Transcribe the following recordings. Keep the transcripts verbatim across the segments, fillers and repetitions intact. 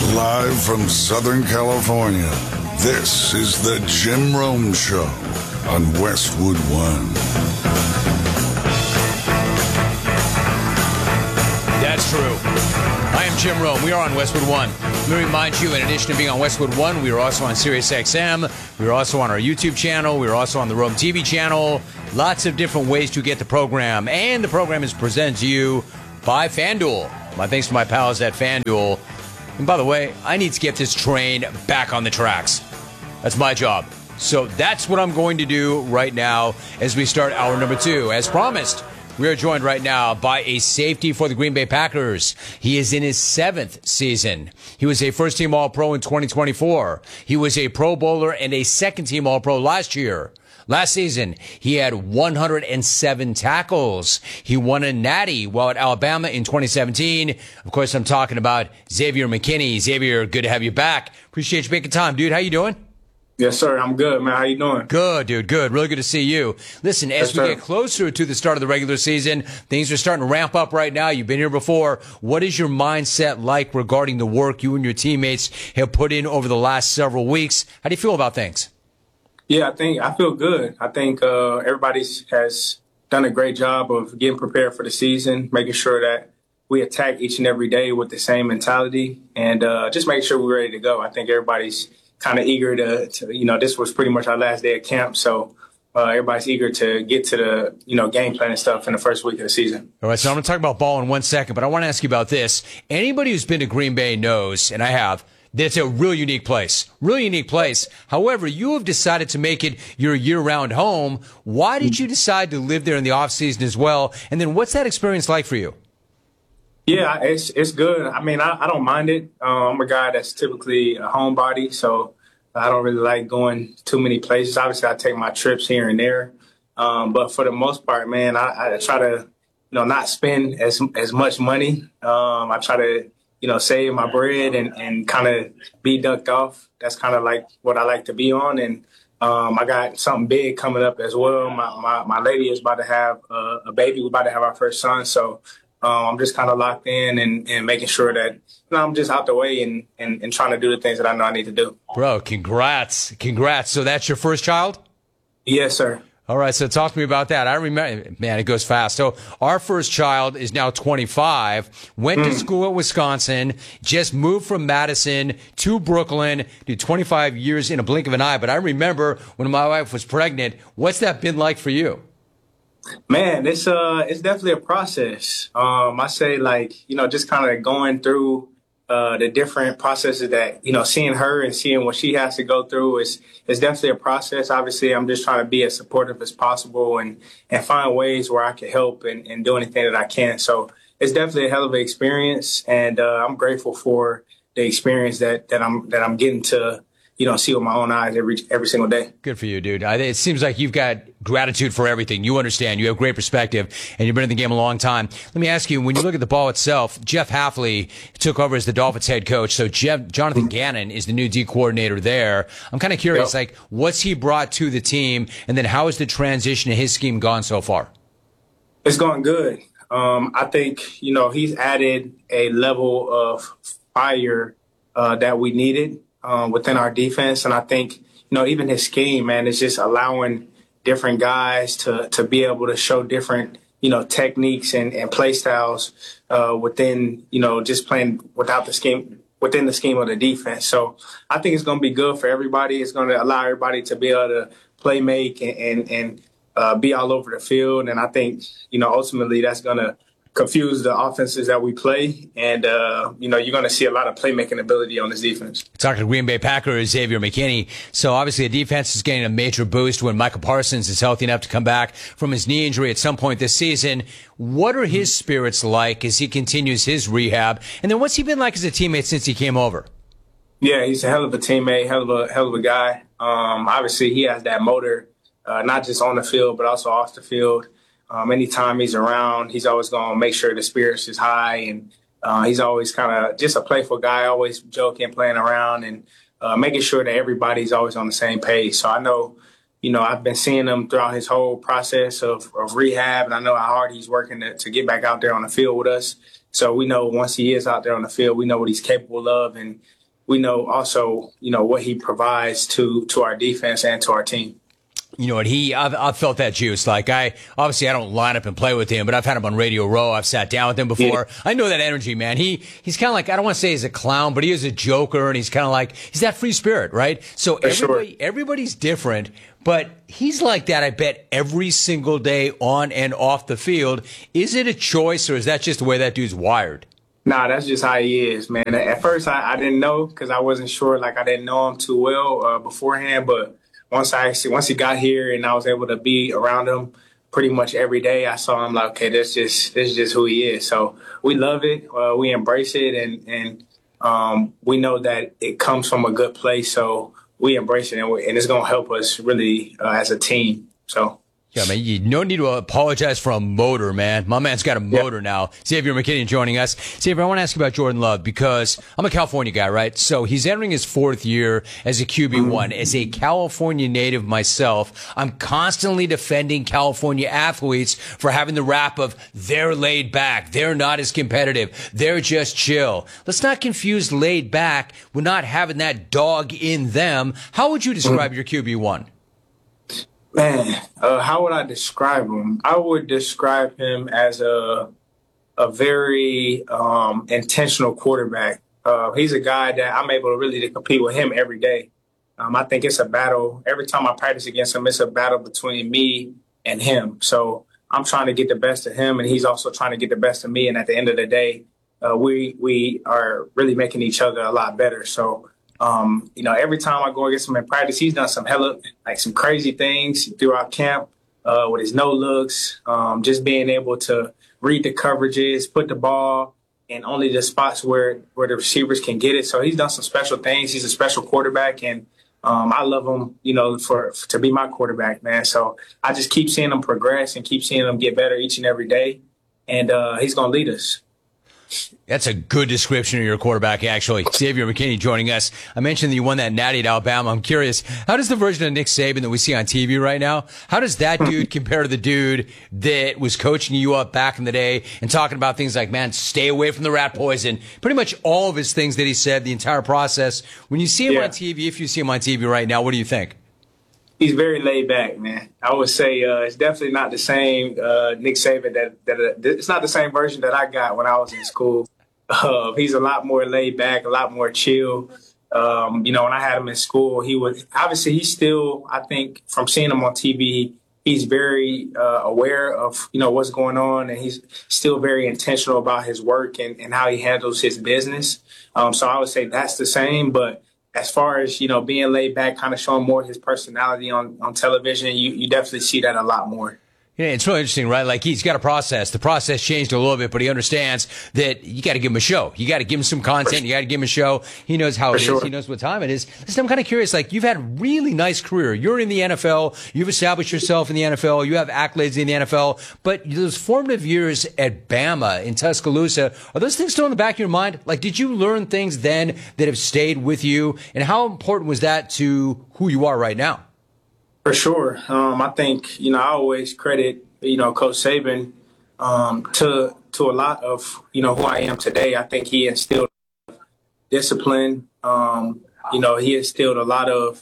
Live from Southern California, this is the Jim Rome Show on Westwood One. That's true. I am Jim Rome. We are on Westwood One. Let me remind you, in addition to being on Westwood One, we are also on Sirius X M. We are also on our YouTube channel. We are also on the Rome T V channel. Lots of different ways to get the program. And the program is presented to you by FanDuel. My thanks to my pals at FanDuel. And by the way, I need to get this train back on the tracks. That's my job. So that's what I'm going to do right now as we start hour number two. As promised, we are joined right now by a safety for the Green Bay Packers. He is in his seventh season. He was a first-team All-Pro in twenty twenty-four. He was a Pro Bowler and a second-team All-Pro last year. Last season, he had one hundred seven tackles. He won a Natty while at Alabama in twenty seventeen. Of course, I'm talking about Xavier McKinney. Xavier, good to have you back. Appreciate you making time, dude. How you doing? Yes, sir. I'm good, man. How you doing? Good, dude. Good. Really good to see you. Listen, as yes, we sir. get closer to the start of the regular season, things are starting to ramp up right now. You've been here before. What is your mindset like regarding the work you and your teammates have put in over the last several weeks? How do you feel about things? Yeah, I think I feel good. I think uh, everybody has done a great job of getting prepared for the season, making sure that we attack each and every day with the same mentality, and uh, just making sure we're ready to go. I think everybody's kind of eager to, to, you know, this was pretty much our last day of camp, so uh, everybody's eager to get to the, you know, game plan and stuff in the first week of the season. All right, so I'm going to talk about ball in one second, but I want to ask you about this. Anybody who's been to Green Bay knows, and I have, that it's a real unique place. Real unique place. However, you have decided to make it your year-round home. Why did you decide to live there in the off-season as well? And then what's that experience like for you? Yeah, it's it's good. I mean, I, I don't mind it. Uh, I'm a guy that's typically a homebody, so I don't really like going too many places. Obviously, I take my trips here and there. Um, but for the most part, man, I, I try to, you know, not spend as as much money. Um, I try to, you know, save my bread and, and kind of be ducked off. That's kind of like what I like to be on. And um, I got something big coming up as well. My my, my lady is about to have uh, a baby. We're about to have our first son. So um, I'm just kind of locked in and, and making sure that, you know, I'm just out the way and, and, and trying to do the things that I know I need to do. Bro, congrats. Congrats. So that's your first child? Yes, sir. All right, so talk to me about that. I remember, man, it goes fast. So our first child is now twenty-five, went to school at Wisconsin, just moved from Madison to Brooklyn, did twenty-five years in a blink of an eye. But I remember when my wife was pregnant. What's that been like for you? Man, it's uh, it's definitely a process. Um, I say like, you know, just kind of going through Uh, the different processes that, you know, seeing her and seeing what she has to go through is, is definitely a process. Obviously, I'm just trying to be as supportive as possible and, and find ways where I can help and, and do anything that I can. So it's definitely a hell of an experience. And uh, I'm grateful for the experience that, that I'm that I'm getting to, you know, see with my own eyes every every single day. Good for you, dude. I, it seems like you've got gratitude for everything. You understand. You have great perspective, and you've been in the game a long time. Let me ask you, when you look at the ball itself, Jeff Hafley took over as the Dolphins head coach. So Jeff, Jonathan Gannon is the new D coordinator there. I'm kind of curious, yep. like, what's he brought to the team, and then how has the transition of his scheme gone so far? It's going good. Um, I think, you know, he's added a level of fire uh, that we needed Um, within our defense. And I think, you know, even his scheme, man, is just allowing different guys to, to be able to show different, you know, techniques and, and play styles uh, within, you know, just playing without the scheme, within the scheme of the defense. So I think it's going to be good for everybody. It's going to allow everybody to be able to play, make, and, and, and uh, be all over the field. And I think, you know, ultimately that's going to confuse the offenses that we play. And, uh, you know, you're going to see a lot of playmaking ability on this defense. Talking to Green Bay Packers, Xavier McKinney. So obviously the defense is getting a major boost when Michael Parsons is healthy enough to come back from his knee injury at some point this season. What are his spirits like as he continues his rehab? And then what's he been like as a teammate since he came over? Yeah, he's a hell of a teammate, hell of a, hell of a guy. Um, obviously he has that motor, uh, not just on the field, but also off the field. Um, anytime he's around, he's always going to make sure the spirits is high, and uh, he's always kind of just a playful guy, always joking, playing around, and uh, making sure that everybody's always on the same page. So I know, you know, I've been seeing him throughout his whole process of, of rehab, and I know how hard he's working to, to get back out there on the field with us. So we know once he is out there on the field, we know what he's capable of, and we know also, you know, what he provides to to our defense and to our team. You know what, he, I've, I've felt that juice. Like, I, obviously I don't line up and play with him, but I've had him on Radio Row. I've sat down with him before. Yeah. I know that energy, man. He, he's kind of like, I don't want to say he's a clown, but he is a joker, and he's kind of like, he's that free spirit, right? So For everybody, sure. everybody's different, but he's like that, I bet, every single day on and off the field. Is it a choice, or is that just the way that dude's wired? Nah, that's just how he is, man. At first, I, I didn't know because I wasn't sure. Like, I didn't know him too well uh, beforehand, but Once I actually, once he got here and I was able to be around him pretty much every day, I saw him like, okay, that's just this is just who he is. So we love it, uh, we embrace it, and and um, we know that it comes from a good place. So we embrace it, and, we, and it's gonna help us really uh, as a team. So. Yeah, man, you no need to apologize for a motor, man. My man's got a motor yep. now. Xavier McKinney joining us. Xavier, I want to ask you about Jordan Love because I'm a California guy, right? So he's entering his fourth year as a Q B one. As a California native myself, I'm constantly defending California athletes for having the rap of they're laid back, they're not as competitive, they're just chill. Let's not confuse laid back with not having that dog in them. How would you describe mm-hmm. your Q B one? Man, uh, how would I describe him? I would describe him as a a very um, intentional quarterback. Uh, he's a guy that I'm able to really to compete with him every day. Um, I think it's a battle. Every time I practice against him, it's a battle between me and him. So I'm trying to get the best of him, and he's also trying to get the best of me. And at the end of the day, uh, we we are really making each other a lot better. So. Um, you know, every time I go against him in practice, he's done some hella, like some crazy things throughout camp uh, with his no looks, um, just being able to read the coverages, put the ball in only the spots where, where the receivers can get it. So he's done some special things. He's a special quarterback, and um, I love him, you know, for, for to be my quarterback, man. So I just keep seeing him progress and keep seeing him get better each and every day, and uh, he's going to lead us. That's a good description of your quarterback, actually. Xavier McKinney joining us. I mentioned that you won that natty at Alabama. I'm curious, how does the version of Nick Saban that we see on T V right now, how does that dude compare to the dude that was coaching you up back in the day and talking about things like, man, stay away from the rat poison? Pretty much all of his things that he said, the entire process. When you see him yeah. on T V, if you see him on T V right now, what do you think? He's very laid back, man. I would say uh, it's definitely not the same uh, Nick Saban that, that uh, it's not the same version that I got when I was in school. Uh, he's a lot more laid back, a lot more chill. Um, you know, when I had him in school, he was obviously he's still, I think, from seeing him on T V, he's very uh, aware of, you know, what's going on, and he's still very intentional about his work and, and how he handles his business. Um, so I would say that's the same, but as far as, you know, being laid back, kind of showing more his personality on, on television, you, you definitely see that a lot more. Yeah, it's really interesting, right? Like, he's got a process. The process changed a little bit, but he understands that you got to give him a show. You got to give him some content. You got to give him a show. He knows how it sure. is. He knows what time it is. Listen, I'm kind of curious. Like, you've had a really nice career. You're in the N F L. You've established yourself in the N F L. You have accolades in the N F L. But those formative years at Bama in Tuscaloosa, are those things still in the back of your mind? Like, did you learn things then that have stayed with you? And how important was that to who you are right now? For sure. Um, I think, you know, I always credit, you know, Coach Saban um, to to a lot of, you know, who I am today. I think he instilled discipline. Um, you know, he instilled a lot of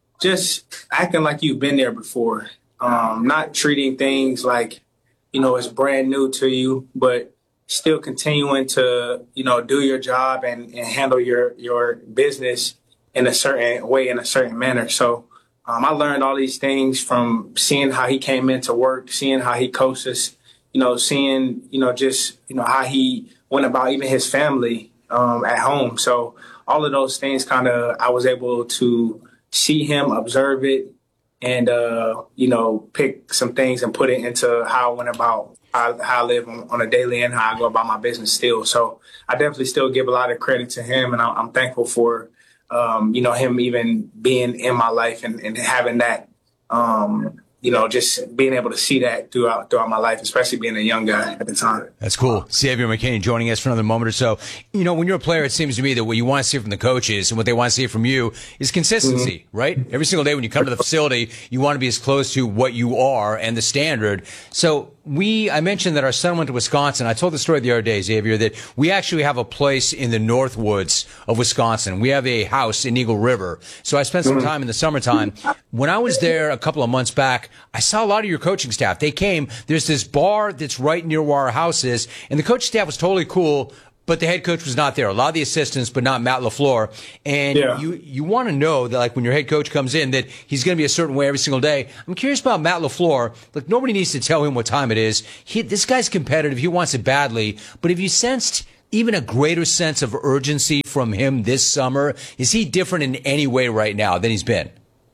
just acting like you've been there before, um, not treating things like, you know, it's brand new to you, but still continuing to, you know, do your job and, and handle your, your business in a certain way, in a certain manner. So, Um, I learned all these things from seeing how he came into work, seeing how he coaches, you know, seeing, you know, just, you know, how he went about even his family um, at home. So all of those things kind of I was able to see him, observe it, and, uh, you know, pick some things and put it into how I went about how, how I live on, on a daily and how I go about my business still. So I definitely still give a lot of credit to him, and I'm, I'm thankful for Um, you know, him even being in my life and, and having that, um, you know, just being able to see that throughout throughout my life, especially being a young guy at the time. That's cool. Xavier McKinney joining us for another moment or so. You know, when you're a player, it seems to me that what you want to see from the coaches and what they want to see from you is consistency, mm-hmm. right? Every single day when you come to the facility, you want to be as close to what you are and the standard. So we, I mentioned that our son went to Wisconsin. I told the story the other day, Xavier, that we actually have a place in the Northwoods of Wisconsin. We have a house in Eagle River. So I spent some time in the summertime. When I was there a couple of months back, I saw a lot of your coaching staff. They came, there's this bar that's right near where our house is, and the coaching staff was totally cool. But the head coach was not there. A lot of the assistants, but not Matt LaFleur. And yeah. you, you want to know that, like, when your head coach comes in, that he's going to be a certain way every single day. I'm curious about Matt LaFleur. Like, nobody needs to tell him what time it is. He, this guy's competitive. He wants it badly. But have you sensed even a greater sense of urgency from him this summer? Is he different in any way right now than he's been?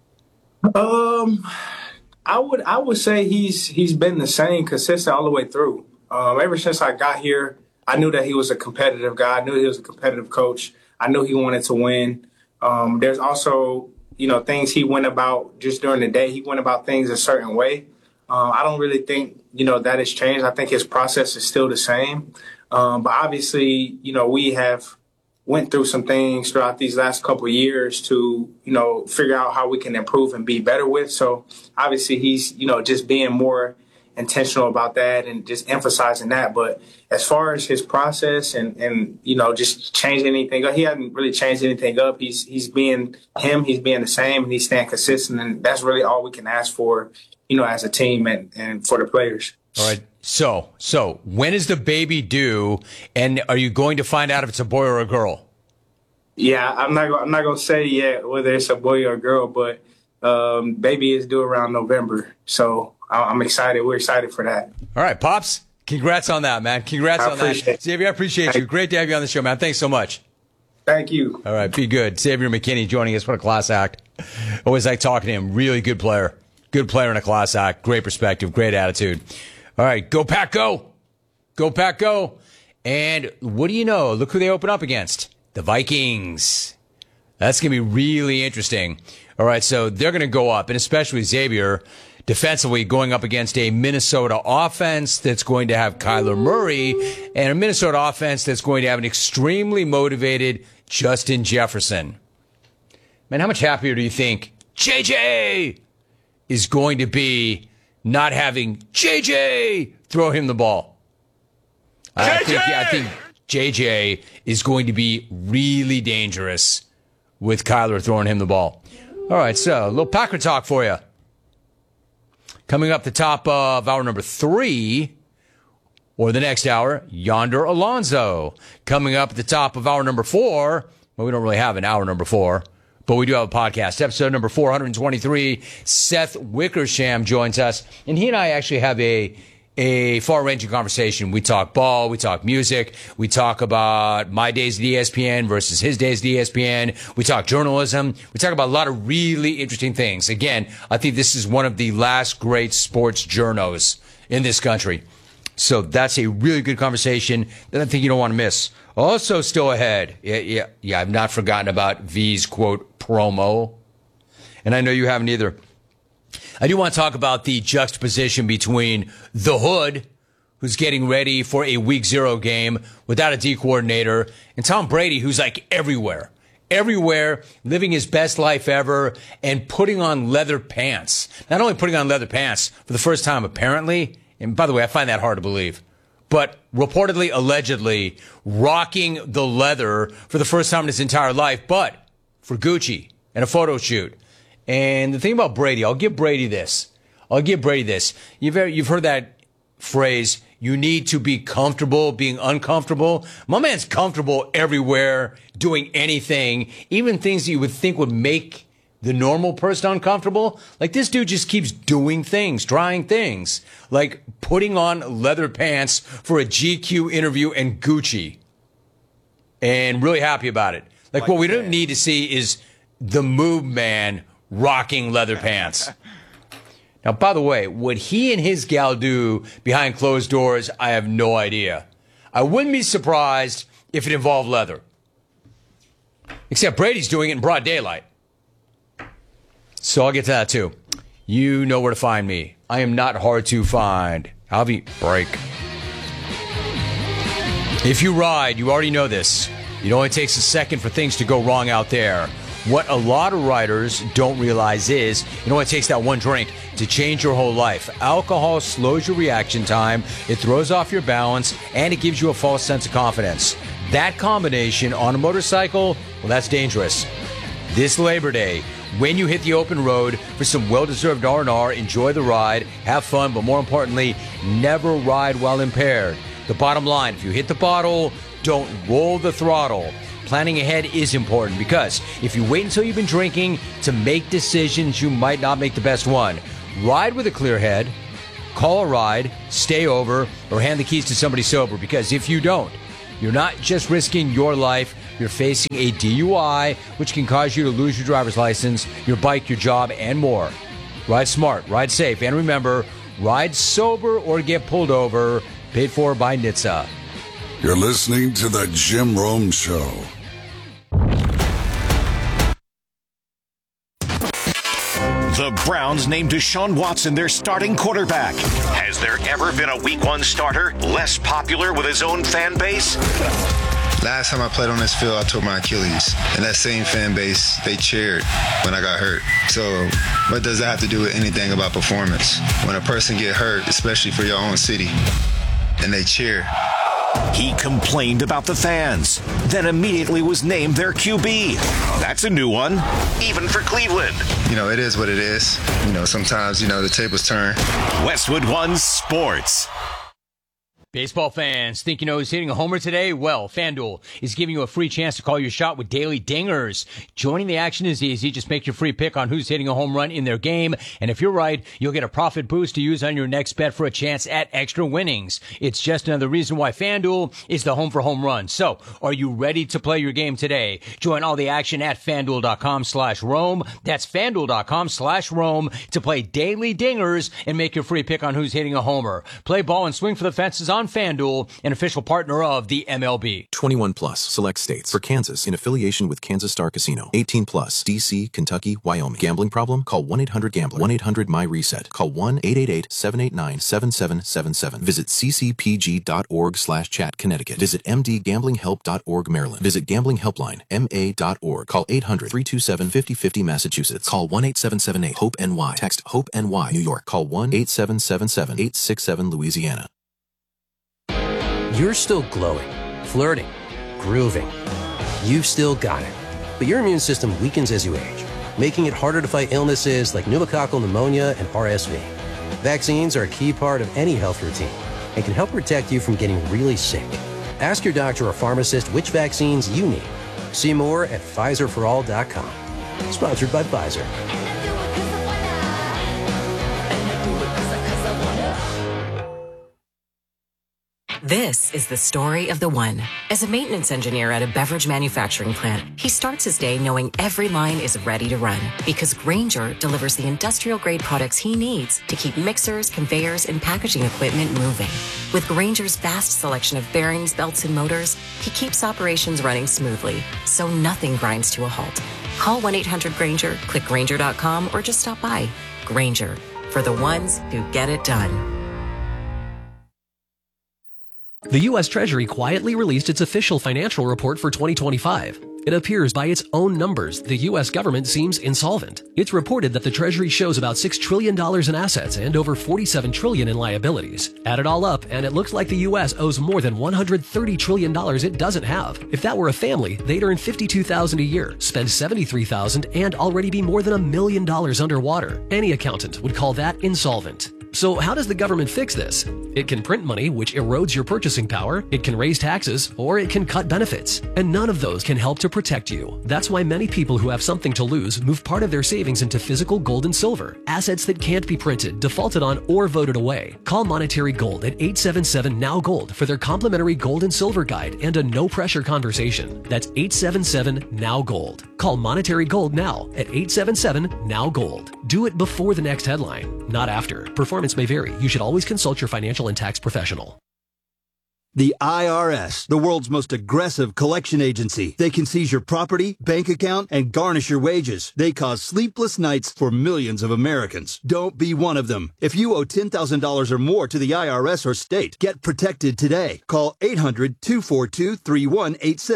Um, I would, I would say he's, he's been the same, consistent all the way through. Um, ever since I got here, I knew that he was a competitive guy. I knew he was a competitive coach. I knew he wanted to win. Um, there's also, you know, things he went about just during the day. He went about things a certain way. Uh, I don't really think, you know, that has changed. I think his process is still the same. Um, but obviously, you know, we have went through some things throughout these last couple of years to, you know, figure out how we can improve and be better with. So obviously he's, you know, just being more intentional about that and just emphasizing that. But as far as his process and, and, you know, just changing anything up, he hasn't really changed anything up. He's, he's being him, he's being the same, and he's staying consistent. And that's really all we can ask for, you know, as a team and, and for the players. All right. So, so when is the baby due? And are you going to find out if it's a boy or a girl? Yeah, I'm not, I'm not going to say yet whether it's a boy or a girl, but um, baby is due around November. So, I'm excited. We're excited for that. All right, Pops. Congrats on that, man. Congrats on that. It. Xavier, I appreciate you. Great to have you on the show, man. Thanks so much. Thank you. All right, be good. Xavier McKinney joining us. What a class act. Always like talking to him. Really good player. Good player in a class act. Great perspective. Great attitude. All right, go Pack, go. Go Pack, go. And what do you know? Look who they open up against. The Vikings. That's going to be really interesting. All right, so they're going to go up, and especially Xavier, defensively going up against a Minnesota offense that's going to have Kyler Murray and a Minnesota offense that's going to have an extremely motivated Justin Jefferson. Man, how much happier do you think J J is going to be not having J J throw him the ball? I think, I think J J is going to be really dangerous with Kyler throwing him the ball. All right, so a little Packer talk for you. Coming up the top of hour number three, or the next hour, Yonder Alonso. Coming up at the top of hour number four, well, we don't really have an hour number four, but we do have a podcast. Episode number four twenty-three, Seth Wickersham joins us, and he and I actually have a a far-ranging conversation. We talk ball, we talk music, we talk about my days at E S P N versus his days at E S P N, we talk journalism, we talk about a lot of really interesting things. Again, I think this is one of the last great sports journos in this country. So that's a really good conversation that I think you don't want to miss. Also still ahead, yeah, yeah, yeah, I've not forgotten about V's quote promo, and I know you haven't either. I do want to talk about the juxtaposition between the Hood, who's getting ready for a week zero game without a D coordinator, and Tom Brady, who's like everywhere, everywhere, living his best life ever and putting on leather pants. Not only putting on leather pants for the first time, apparently, and by the way, I find that hard to believe, but reportedly, allegedly, rocking the leather for the first time in his entire life, but for Gucci and a photo shoot. And the thing about Brady, I'll give Brady this. I'll give Brady this. You've you've heard that phrase, you need to be comfortable being uncomfortable. My man's comfortable everywhere, doing anything, even things that you would think would make the normal person uncomfortable. Like, this dude just keeps doing things, trying things, like putting on leather pants for a G Q interview and Gucci. And really happy about it. Like, like what we don't need to see is the Move Man rocking leather pants. Now, by the way, what he and his gal do behind closed doors, I have no idea. I wouldn't be surprised if it involved leather. Except Brady's doing it in broad daylight. So I'll get to that too. You know where to find me. I am not hard to find. Alvy, break. If you ride, you already know this. It only takes a second for things to go wrong out there. What a lot of riders don't realize is, you know, it takes that one drink to change your whole life. Alcohol slows your reaction time, it throws off your balance, and it gives you a false sense of confidence. That combination on a motorcycle, well, that's dangerous. This Labor Day, when you hit the open road for some well-deserved R and R, enjoy the ride, have fun, but more importantly, never ride while impaired. The bottom line, if you hit the bottle, don't roll the throttle. Planning ahead is important because if you wait until you've been drinking to make decisions, you might not make the best one. Ride with a clear head, call a ride, stay over, or hand the keys to somebody sober, because if you don't, you're not just risking your life, you're facing a D U I, which can cause you to lose your driver's license, your bike, your job, and more. Ride smart, ride safe, and remember, ride sober or get pulled over. Paid for by N H T S A. You're listening to The Jim Rome Show. The Browns named Deshaun Watson their starting quarterback. Has there ever been a week one starter less popular with his own fan base? Last time I played on this field, I tore my Achilles. And that same fan base, they cheered when I got hurt. So what does that have to do with anything about performance? When a person get hurt, especially for your own city, and they cheer. He complained about the fans, then immediately was named their Q B. That's a new one, even for Cleveland. You know, it is what it is. You know, sometimes, you know, the tables turn. Westwood One Sports. Baseball fans, think you know who's hitting a homer today? Well, FanDuel is giving you a free chance to call your shot with daily dingers. Joining the action is easy. Just make your free pick on who's hitting a home run in their game. And if you're right, you'll get a profit boost to use on your next bet for a chance at extra winnings. It's just another reason why FanDuel is the home for home runs. So, are you ready to play your game today? Join all the action at FanDuel.com slash Rome. That's FanDuel.com slash Rome to play daily dingers and make your free pick on who's hitting a homer. Play ball and swing for the fences on FanDuel, an official partner of the M L B. twenty-one plus, select states. For Kansas, in affiliation with Kansas Star Casino. eighteen plus, D C, Kentucky, Wyoming. Gambling problem? Call one eight hundred gambler. one eight hundred my reset. Call one eight eight eight, seven eight nine, seven seven seven seven. Visit ccpg.org slash chat Connecticut. Visit m d gambling help dot org Maryland. Visit Gambling Helpline, M A dot org. Call eight hundred, three two seven, five oh five oh Massachusetts. Call one eight seven seven eight, hope N Y. Text HOPE-NY, New York. Call one eight seven seven seven, eight six seven Louisiana. You're still glowing, flirting, grooving. You've still got it. But your immune system weakens as you age, making it harder to fight illnesses like pneumococcal pneumonia and R S V. Vaccines are a key part of any health routine and can help protect you from getting really sick. Ask your doctor or pharmacist which vaccines you need. See more at Pfizer for all dot com. Sponsored by Pfizer. This is the story of the one. As a maintenance engineer at a beverage manufacturing plant, he starts his day knowing every line is ready to run because Grainger delivers the industrial-grade products he needs to keep mixers, conveyors, and packaging equipment moving. With Grainger's vast selection of bearings, belts, and motors, he keeps operations running smoothly, so nothing grinds to a halt. Call one eight hundred Grainger, click Grainger dot com, or just stop by. Grainger, for the ones who get it done. The U S Treasury quietly released its official financial report for twenty twenty-five. It appears by its own numbers, the U S government seems insolvent. It's reported that the Treasury shows about six trillion dollars in assets and over forty-seven trillion dollars in liabilities. Add it all up, and it looks like the U S owes more than one hundred thirty trillion dollars it doesn't have. If that were a family, they'd earn fifty-two thousand dollars a year, spend seventy-three thousand dollars, and already be more than a million dollars underwater. Any accountant would call that insolvent. So how does the government fix this? It can print money, which erodes your purchasing power, it can raise taxes, or it can cut benefits. And none of those can help to protect you. That's why many people who have something to lose move part of their savings into physical gold and silver, assets that can't be printed, defaulted on, or voted away. Call Monetary Gold at eight seven seven, N O W Gold for their complimentary gold and silver guide and a no-pressure conversation. That's eight seven seven, N O W Gold. Call Monetary Gold now at eight seven seven, N O W Gold. Do it before the next headline, not after. Performance may vary. You should always consult your financial and tax professional. The I R S, the world's most aggressive collection agency. They can seize your property, bank account, and garnish your wages. They cause sleepless nights for millions of Americans. Don't be one of them. If you owe ten thousand dollars or more to the I R S or state, get protected today. Call eight hundred, two four two, three one eight six.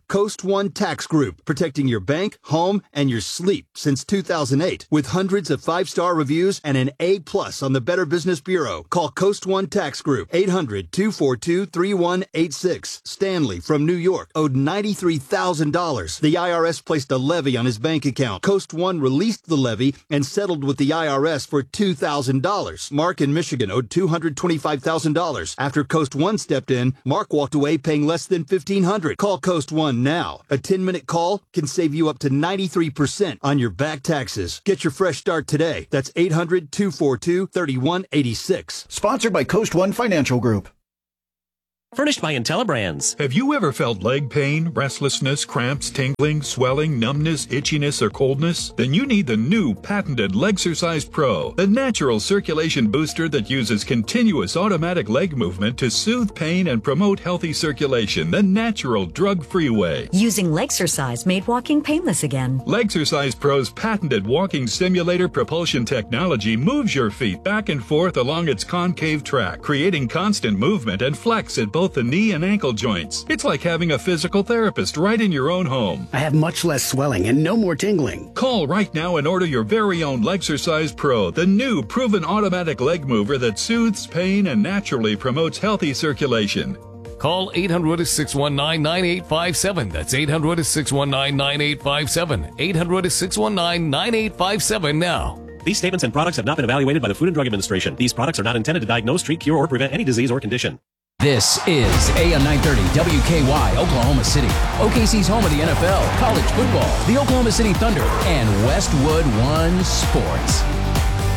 Coast One Tax Group, protecting your bank, home, and your sleep since two thousand eight. With hundreds of five-star reviews and an A plus on the Better Business Bureau. Call Coast One Tax Group, eight hundred, two four two, three one eight six. Stanley from New York owed ninety-three thousand dollars. The I R S placed a levy on his bank account. Coast One released the levy and settled with the I R S for two thousand dollars. Mark in Michigan owed two hundred twenty-five thousand dollars. After Coast One stepped in, Mark walked away paying less than fifteen hundred dollars. Call Coast One now. A ten-minute call can save you up to ninety-three percent on your back taxes. Get your fresh start today. That's eight hundred, two four two, three one eight six. Sponsored by Coast One Financial Group. Furnished by IntelliBrands. Have you ever felt leg pain, restlessness, cramps, tingling, swelling, numbness, itchiness, or coldness? Then you need the new patented Legsercise Pro, the natural circulation booster that uses continuous automatic leg movement to soothe pain and promote healthy circulation the natural drug-free way. Using Legsercise made walking painless again. Legsercise Pro's patented walking simulator propulsion technology moves your feet back and forth along its concave track, creating constant movement and flex at both the knee and ankle joints. It's like having a physical therapist right in your own home. I have much less swelling and no more tingling. Call right now and order your very own Legsercise Pro, the new proven automatic leg mover that soothes pain and naturally promotes healthy circulation. Call eight hundred, six one nine, nine eight five seven. That's eight hundred, six one nine, nine eight five seven. eight hundred, six one nine, nine eight five seven now. These statements and products have not been evaluated by the Food and Drug Administration. These products are not intended to diagnose, treat, cure, or prevent any disease or condition. This is A M nine thirty W K Y, Oklahoma City. O K C's home of the N F L, college football, the Oklahoma City Thunder, and Westwood One Sports.